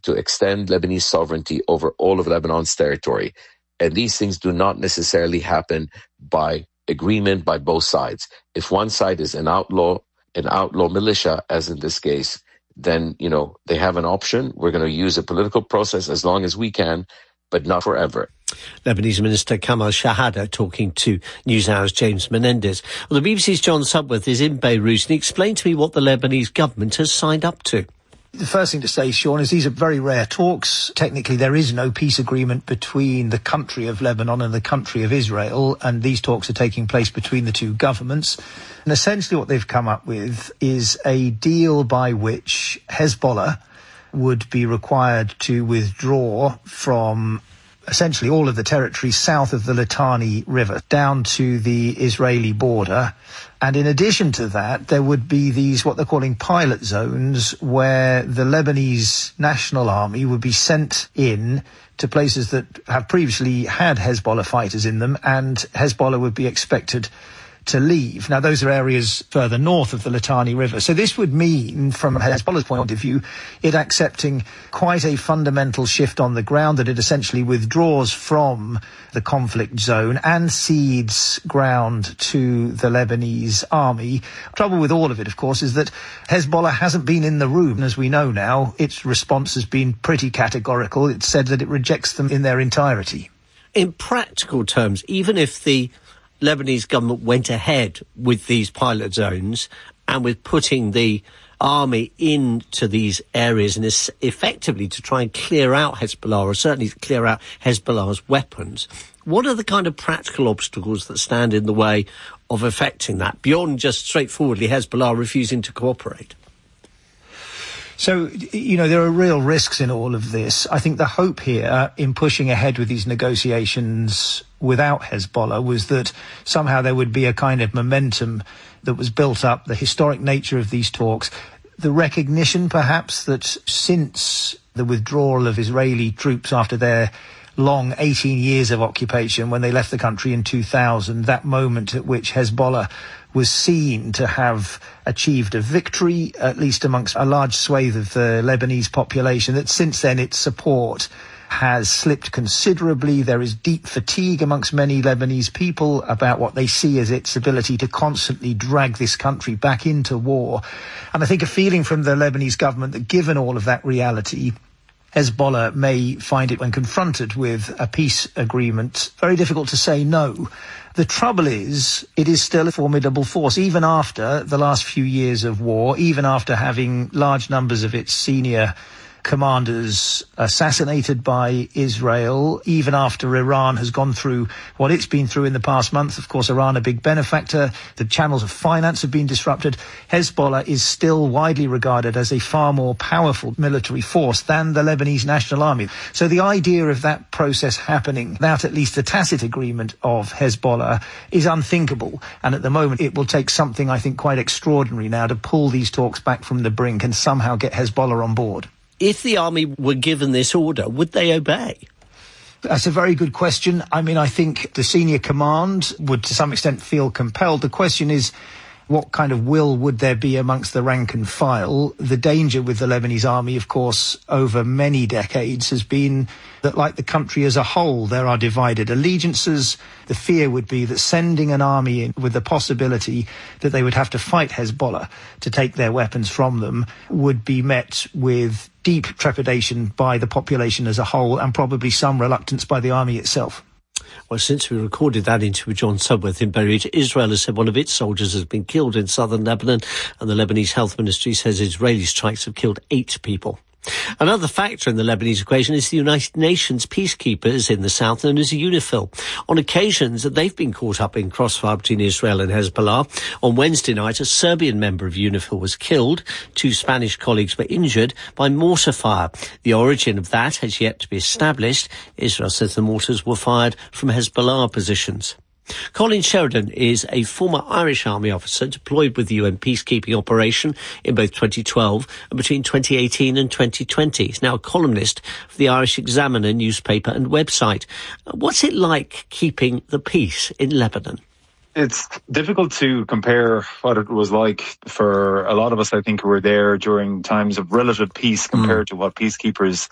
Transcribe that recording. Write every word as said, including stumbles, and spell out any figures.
to extend Lebanese sovereignty over all of Lebanon's territory. And these things do not necessarily happen by agreement by both sides. If one side is an outlaw, an outlaw militia, as in this case, then, you know, they have an option. We're going to use a political process as long as we can, but not forever. Lebanese Minister Kamal Shahada talking to NewsHour's James Menendez. Well, the B B C's John Sudworth is in Beirut, and he explained to me what the Lebanese government has signed up to. The first thing to say, Sean, is these are very rare talks. Technically, there is no peace agreement between the country of Lebanon and the country of Israel, and these talks are taking place between the two governments. And essentially what they've come up with is a deal by which Hezbollah would be required to withdraw from essentially all of the territory south of the Litani River down to the Israeli border. And in addition to that, there would be these, what they're calling pilot zones, where the Lebanese National Army would be sent in to places that have previously had Hezbollah fighters in them, and Hezbollah would be expected to leave. Now, those are areas further north of the Litani River. So this would mean, from Hezbollah's point of view, it accepting quite a fundamental shift on the ground, that it essentially withdraws from the conflict zone and cedes ground to the Lebanese army. Trouble with all of it, of course, is that Hezbollah hasn't been in the room. As we know now, its response has been pretty categorical. It said that it rejects them in their entirety. In practical terms, even if the Lebanese government went ahead with these pilot zones and with putting the army into these areas and is effectively to try and clear out Hezbollah, or certainly to clear out Hezbollah's weapons, what are the kind of practical obstacles that stand in the way of effecting that, beyond just straightforwardly Hezbollah refusing to cooperate? So, you know, there are real risks in all of this. I think the hope here in pushing ahead with these negotiations without Hezbollah was that somehow there would be a kind of momentum that was built up, the historic nature of these talks, the recognition perhaps that since the withdrawal of Israeli troops after their long eighteen years of occupation, when they left the country in two thousand, that moment at which Hezbollah was seen to have achieved a victory, at least amongst a large swathe of the Lebanese population, that since then its support has slipped considerably. There is deep fatigue amongst many Lebanese people about what they see as its ability to constantly drag this country back into war. And I think a feeling from the Lebanese government that given all of that reality, Hezbollah may find it, when confronted with a peace agreement, very difficult to say no. The trouble is, it is still a formidable force, even after the last few years of war, even after having large numbers of its senior commanders assassinated by Israel, even after Iran has gone through what it's been through in the past month. Of course, Iran a big benefactor. The channels of finance have been disrupted. Hezbollah is still widely regarded as a far more powerful military force than the Lebanese National Army. So the idea of that process happening without at least the tacit agreement of Hezbollah is unthinkable. And at the moment, it will take something, I think, quite extraordinary now to pull these talks back from the brink and somehow get Hezbollah on board. If the army were given this order, would they obey? That's a very good question. I mean, I think the senior command would to some extent feel compelled. The question is, what kind of will would there be amongst the rank and file? The danger with the Lebanese army, of course, over many decades has been that, like the country as a whole, there are divided allegiances. The fear would be that sending an army in with the possibility that they would have to fight Hezbollah to take their weapons from them would be met with deep trepidation by the population as a whole, and probably some reluctance by the army itself. Well, since we recorded that interview with John Sudworth in Beirut, Israel has said one of its soldiers has been killed in southern Lebanon, and the Lebanese Health Ministry says Israeli strikes have killed eight people. Another factor in the Lebanese equation is the United Nations peacekeepers in the south, known as UNIFIL. On occasions, they've been caught up in crossfire between Israel and Hezbollah. On Wednesday night, a Serbian member of UNIFIL was killed. Two Spanish colleagues were injured by mortar fire. The origin of that has yet to be established. Israel says the mortars were fired from Hezbollah positions. Colin Sheridan is a former Irish Army officer deployed with the U N peacekeeping operation in both twenty twelve and between twenty eighteen and twenty twenty. He's now a columnist for the Irish Examiner newspaper and website. What's it like keeping the peace in Lebanon? It's difficult to compare what it was like for a lot of us, I think, who were there during times of relative peace compared mm. to what peacekeepers